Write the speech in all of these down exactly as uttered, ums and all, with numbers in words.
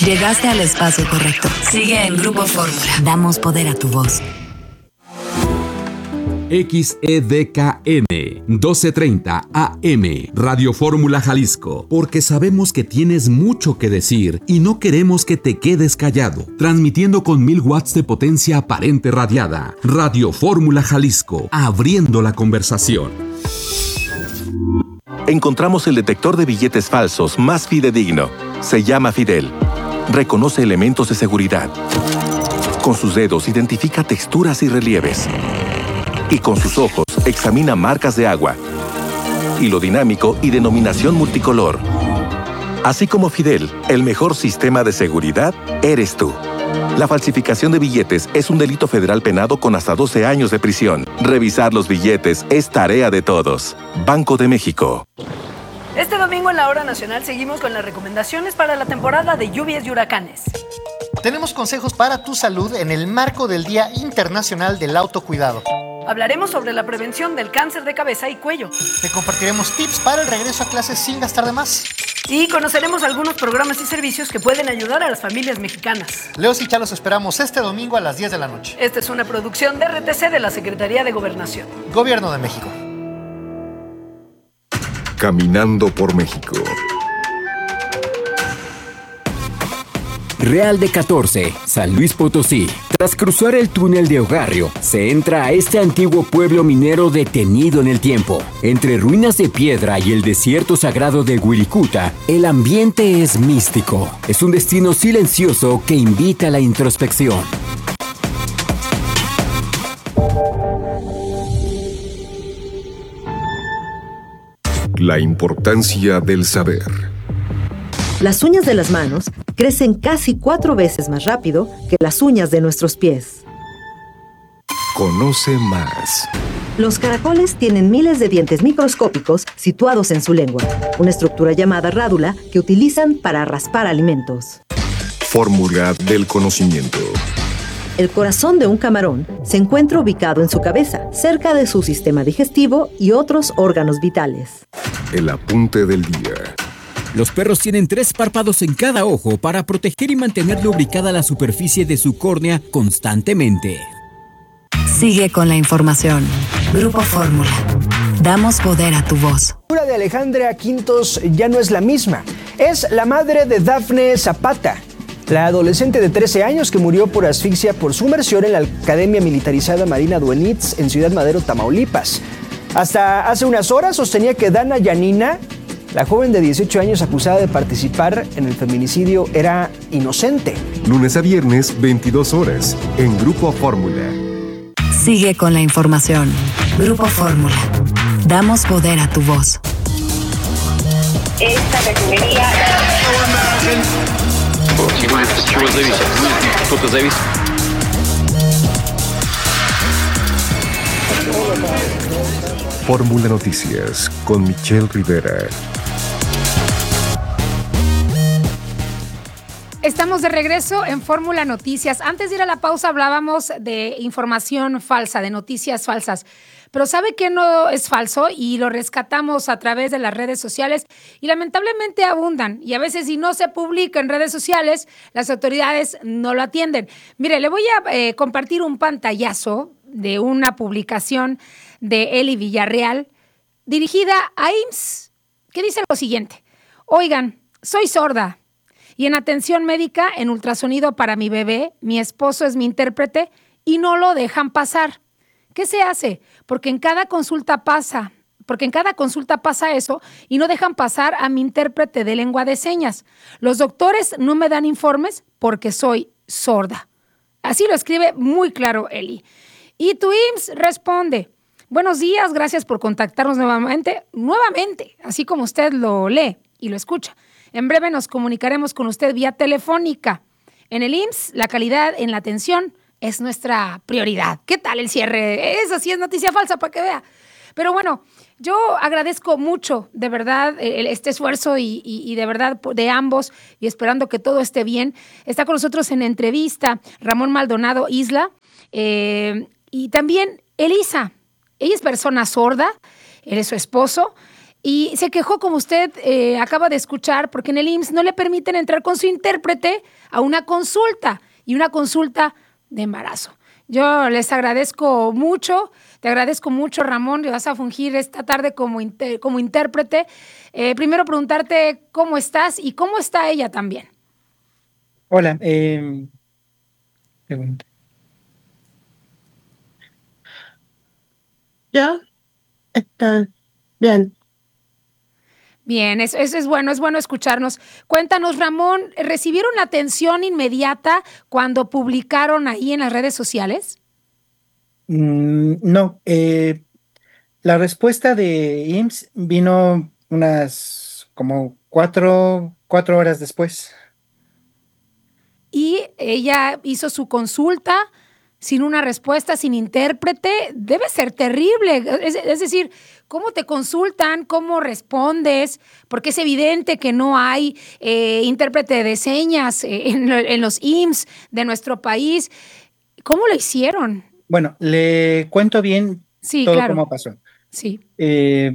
Llegaste al espacio correcto. Sigue en Grupo Fórmula. Damos poder a tu voz. X E D K N doce treinta A M Radio Fórmula Jalisco, porque sabemos que tienes mucho que decir y no queremos que te quedes callado. Transmitiendo con mil watts de potencia aparente radiada. Radio Fórmula Jalisco, abriendo la conversación. Encontramos el detector de billetes falsos más fidedigno. Se llama Fidel. Reconoce elementos de seguridad. Con sus dedos identifica texturas y relieves. Y con sus ojos examina marcas de agua, hilo dinámico y denominación multicolor. Así como Fidel, el mejor sistema de seguridad eres tú. La falsificación de billetes es un delito federal penado con hasta doce años de prisión. Revisar los billetes es tarea de todos. Banco de México. Este domingo en la Hora Nacional seguimos con las recomendaciones para la temporada de lluvias y huracanes. Tenemos consejos para tu salud en el marco del Día Internacional del Autocuidado. Hablaremos sobre la prevención del cáncer de cabeza y cuello. Te compartiremos tips para el regreso a clases sin gastar de más. Y conoceremos algunos programas y servicios que pueden ayudar a las familias mexicanas. Leos y Chá los esperamos este domingo a las diez de la noche. Esta es una producción de R T C de la Secretaría de Gobernación. Gobierno de México. Caminando por México. Real de catorce, San Luis Potosí. Tras cruzar el túnel de Ogarrio, se entra a este antiguo pueblo minero detenido en el tiempo. Entre ruinas de piedra y el desierto sagrado de Wirikuta, el ambiente es místico. Es un destino silencioso que invita a la introspección. La importancia del saber. Las uñas de las manos crecen casi cuatro veces más rápido que las uñas de nuestros pies. Conoce más. Los caracoles tienen miles de dientes microscópicos situados en su lengua, una estructura llamada rádula que utilizan para raspar alimentos. Fórmula del conocimiento. El corazón de un camarón se encuentra ubicado en su cabeza, cerca de su sistema digestivo y otros órganos vitales. El apunte del día. Los perros tienen tres párpados en cada ojo para proteger y mantener lubricada la superficie de su córnea constantemente. Sigue con la información. Grupo Fórmula. Damos poder a tu voz. La figura de Alejandra Quintos ya no es la misma. Es la madre de Dafne Zapata, la adolescente de trece años que murió por asfixia por sumersión en la Academia Militarizada Marina Duenitz en Ciudad Madero, Tamaulipas. Hasta hace unas horas sostenía que Dana Yanina, la joven de dieciocho años acusada de participar en el feminicidio, era inocente. Lunes a viernes, veintidós horas, en Grupo Fórmula. Sigue con la información. Grupo Fórmula. Damos poder a tu voz. Esta refinería... Fórmula Noticias con Michelle Rivera. Estamos de regreso en Fórmula Noticias. Antes de ir a la pausa hablábamos de información falsa, de noticias falsas. Pero ¿sabe qué no es falso? Y lo rescatamos a través de las redes sociales y lamentablemente abundan. Y a veces si no se publica en redes sociales, las autoridades no lo atienden. Mire, le voy a eh, compartir un pantallazo de una publicación de Eli Villarreal dirigida a I M S S, que dice lo siguiente: oigan, soy sorda y en atención médica en ultrasonido para mi bebé, mi esposo es mi intérprete y no lo dejan pasar. ¿Qué se hace? Porque en cada consulta pasa, porque en cada consulta pasa eso y no dejan pasar a mi intérprete de lengua de señas. Los doctores no me dan informes porque soy sorda. Así lo escribe muy claro Eli. Y tu I M S S responde: buenos días, gracias por contactarnos nuevamente, nuevamente, así como usted lo lee y lo escucha. En breve nos comunicaremos con usted vía telefónica. En el I M S S, la calidad en la atención es nuestra prioridad. ¿Qué tal el cierre? Eso sí es noticia falsa, para que vea. Pero bueno, yo agradezco mucho, de verdad, este esfuerzo y, y, y de verdad de ambos, y esperando que todo esté bien. Está con nosotros en entrevista Ramón Maldonado Isla, eh, y también Elisa. Ella es persona sorda, él es su esposo, y se quejó, como usted eh, acaba de escuchar, porque en el I M S S no le permiten entrar con su intérprete a una consulta, y una consulta de embarazo. Yo les agradezco mucho, te agradezco mucho, Ramón, que vas a fungir esta tarde como, inter, como intérprete. Eh, primero preguntarte cómo estás y cómo está ella también. Hola, eh, pregunta. ¿Ya? Está bien. Bien, eso, eso es bueno, es bueno escucharnos. Cuéntanos, Ramón, ¿recibieron la atención inmediata cuando publicaron ahí en las redes sociales? Mm, no, eh, la respuesta de I M S S vino unas como cuatro, cuatro horas después. Y ella hizo su consulta sin una respuesta, sin intérprete. Debe ser terrible. Es, es decir, ¿cómo te consultan? ¿Cómo respondes? Porque es evidente que no hay eh, intérprete de señas eh, en, en los I M S S de nuestro país. ¿Cómo lo hicieron? Bueno, le cuento bien Sí, todo claro. cómo pasó. Sí. Eh,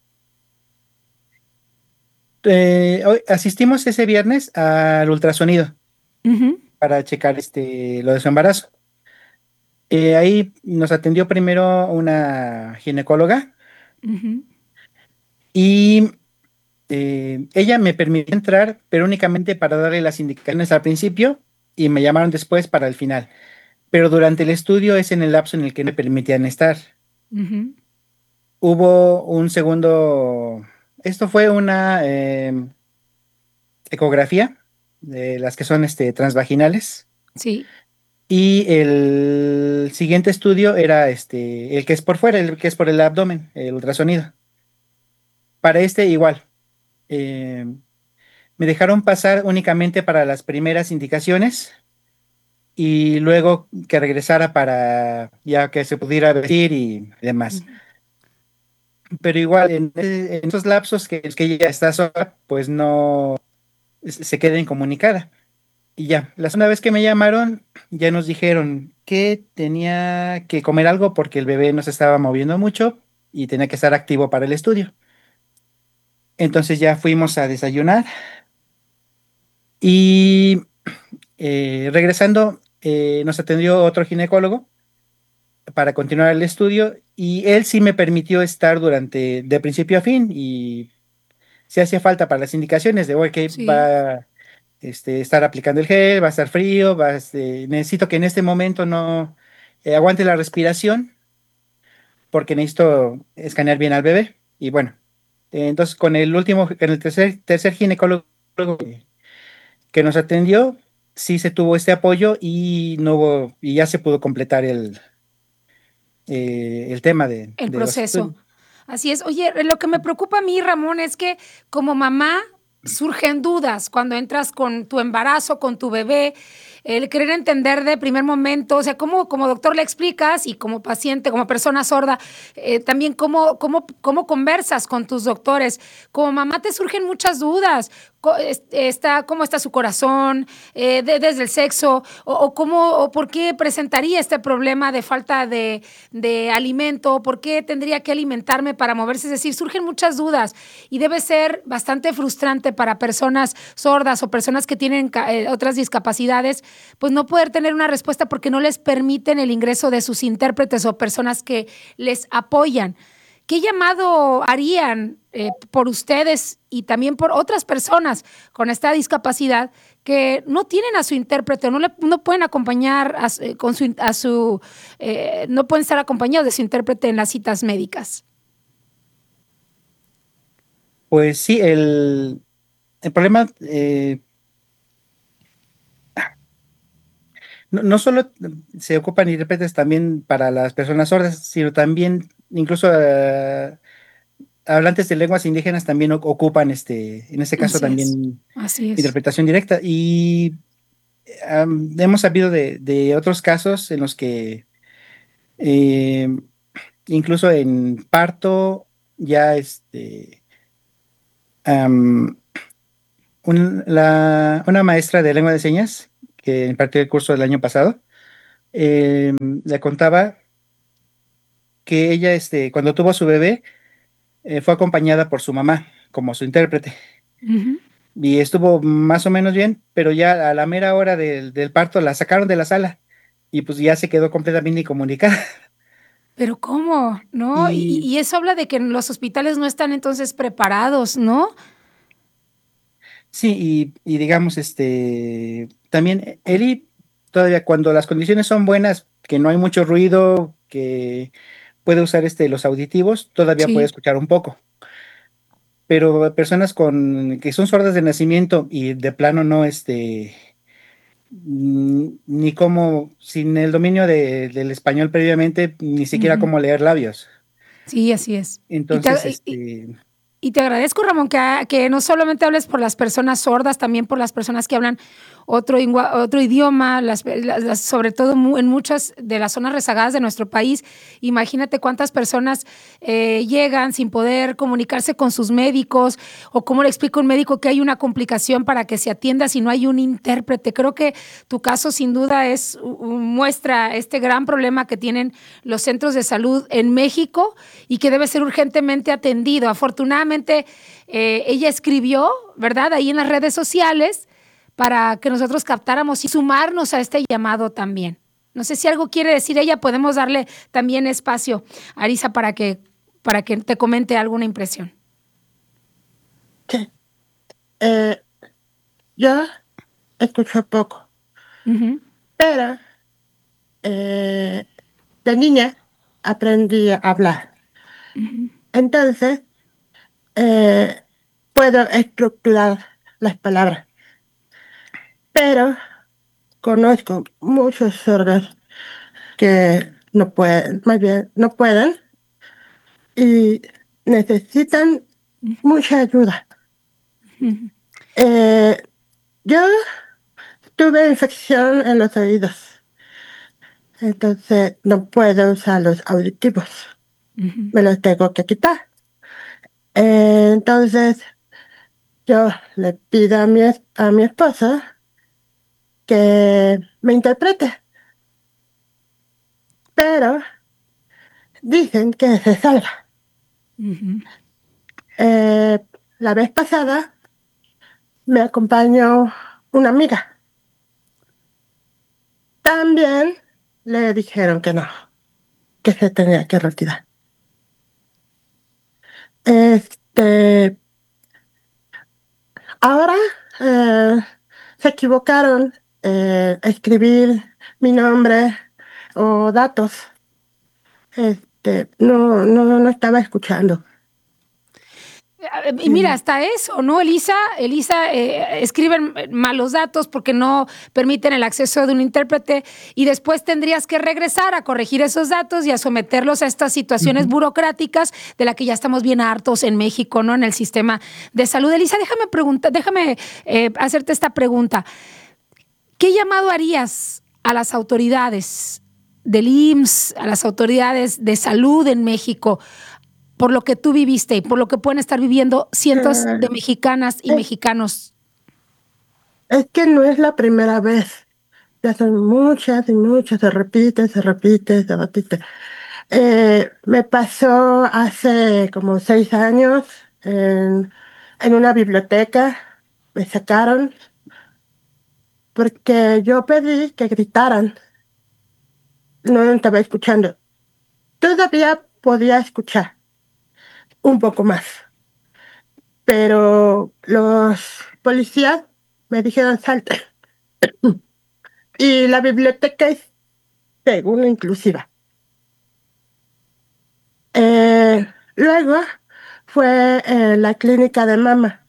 eh, hoy asistimos ese viernes al ultrasonido Uh-huh. para checar este, lo de su embarazo. Eh, ahí nos atendió primero una ginecóloga Uh-huh. y eh, ella me permitió entrar, pero únicamente para darle las indicaciones al principio y me llamaron después para el final. Pero durante el estudio es en el lapso en el que me permitían estar. Uh-huh. Hubo un segundo, esto fue una eh, ecografía de las que son este, transvaginales. Sí. Y el siguiente estudio era este, el que es por fuera, el que es por el abdomen, el ultrasonido. Para este igual. Eh, me dejaron pasar únicamente para las primeras indicaciones y luego que regresara para ya que se pudiera vestir y demás. Pero igual en, en esos lapsos que, que ella está sola, pues no se queda incomunicada. Y ya, la segunda vez que me llamaron, ya nos dijeron que tenía que comer algo porque el bebé no se estaba moviendo mucho y tenía que estar activo para el estudio. Entonces ya fuimos a desayunar y eh, regresando eh, nos atendió otro ginecólogo para continuar el estudio y él sí me permitió estar durante de principio a fin y si hacía falta para las indicaciones de hoy que Sí. va este, estar aplicando el gel, va a estar frío, va, este, necesito que en este momento no eh, aguante la respiración porque necesito escanear bien al bebé. Y bueno, eh, entonces con el último, con el tercer, tercer ginecólogo que, que nos atendió, sí se tuvo este apoyo y no hubo, y ya se pudo completar el, eh, el tema de, El de los proceso. estudios. Así es. Oye, lo que me preocupa a mí, Ramón, es que como mamá surgen dudas cuando entras con tu embarazo, con tu bebé, el querer entender de primer momento, o sea, cómo como doctor le explicas y como paciente, como persona sorda, eh, también cómo, cómo, cómo conversas con tus doctores. Como mamá te surgen muchas dudas. Co- es- Está, ¿cómo está su corazón? Eh, de- desde el sexo, o, o cómo, o por qué presentaría este problema de falta de, de alimento, por qué tendría que alimentarme para moverse. Es decir, surgen muchas dudas y debe ser bastante frustrante para personas sordas o personas que tienen ca- eh, otras discapacidades, pues no poder tener una respuesta porque no les permiten el ingreso de sus intérpretes o personas que les apoyan. ¿Qué llamado harían eh, por ustedes y también por otras personas con esta discapacidad que no tienen a su intérprete, no, le, no pueden acompañar a, su- con su, a su eh, no pueden estar acompañados de su intérprete en las citas médicas? Pues sí, el, el problema eh, no, no solo se ocupan intérpretes también para las personas sordas, sino también incluso eh, hablantes de lenguas indígenas también o- ocupan este, en este caso Así es, también así es. interpretación directa. Y am, hemos sabido de, de otros casos en los que eh, incluso en parto ya este am, un- la- una maestra de lengua de señas que impartió el curso del año pasado eh, le contaba que ella este, cuando tuvo a su bebé eh, fue acompañada por su mamá como su intérprete. Ujú. Y estuvo más o menos bien, pero ya a la mera hora del, del parto la sacaron de la sala y pues ya se quedó completamente incomunicada. Pero ¿cómo? ¿No? Y, y- Y y eso habla de que los hospitales no están entonces preparados, ¿no? sí, y, y digamos, este, también Eli, todavía cuando las condiciones son buenas, que no hay mucho ruido, que puede usar este, los auditivos, todavía puede Sí. escuchar un poco. Pero personas con, que son sordas de nacimiento y de plano no, este, mm, ni cómo, sin el dominio de- del español previamente, ni siquiera Ujú. cómo leer labios. Sí, así es. Y te, Entonces, y- y- este, y te agradezco, Ramón, que, ha- que no solamente hables por las personas sordas, también por las personas que hablan otro, ingua- otro idioma, las, las- las- sobre todo mu- en muchas de las zonas rezagadas de nuestro país. Imagínate cuántas personas eh, llegan sin poder comunicarse con sus médicos, o cómo le explica un médico que hay una complicación para que se atienda si no hay un intérprete. Creo que tu caso sin duda es u- u- muestra este gran problema que tienen los centros de salud en México y que debe ser urgentemente atendido. Afortunadamente, eh, ella escribió, ¿verdad?, ahí en las redes sociales para que nosotros captáramos y sumarnos a este llamado también. No sé si algo quiere decir ella, podemos darle también espacio a Arisa para que, para que te comente alguna impresión. Sí. Eh, yo escucho poco, Ujú. pero eh, de niña aprendí a hablar. Ujú. Entonces, eh, puedo estructurar las palabras, pero conozco muchos sordos que no pueden, más bien no pueden y necesitan mucha ayuda. Ujú. Eh, yo tuve infección en los oídos, entonces no puedo usar los auditivos, Ujú. me los tengo que quitar. Eh, entonces yo le pido a mi, es- a mi esposo que me interprete, pero dicen que se salva. Ujú. Eh, la vez pasada me acompañó una amiga. También le dijeron que no, que se tenía que retirar. Este, ahora eh, se equivocaron eh, escribir mi nombre o datos. Este, no, no, no estaba escuchando. Y mira, hasta eso, ¿no? Elisa, Elisa eh, escriben malos datos porque no permiten el acceso de un intérprete y después tendrías que regresar a corregir esos datos y a someterlos a estas situaciones ujú. burocráticas de la que ya estamos bien hartos en México, ¿no? En el sistema de salud. Elisa, déjame preguntar, déjame eh, hacerte esta pregunta. ¿Qué llamado harías a las autoridades del I M S S, a las autoridades de salud en México, por lo que tú viviste y por lo que pueden estar viviendo cientos Eh, de mexicanas y es, mexicanos? es que no es la primera vez. Ya son muchas y muchas, se repite, se repite, se repite. Eh, me pasó hace como seis años en, en una biblioteca, me sacaron porque yo pedí que gritaran, no estaba escuchando. Todavía podía escuchar un poco más, pero los policías me dijeron salte. Y la biblioteca es según inclusiva. Eh, luego fue eh, la clínica de mama.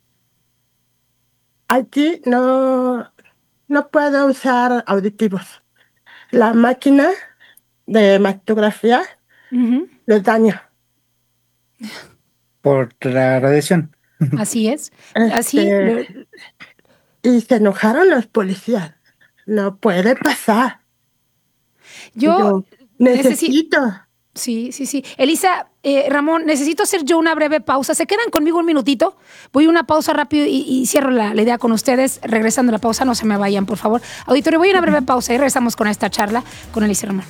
Aquí no, no puedo usar auditivos. La máquina de mastografía Ujú. los daña. Por la radiación. Así es. Así, Este, lo- y se enojaron los policías. No puede pasar. Y yo yo necesito. necesito. Sí, sí, sí. Elisa, eh, Ramón, necesito hacer yo una breve pausa. ¿Se quedan conmigo un minutito? Voy a una pausa rápido y, y cierro la, la idea con ustedes. Regresando a la pausa, no se me vayan, por favor. Auditorio, voy a una breve pausa y regresamos con esta charla con Elisa y Ramón.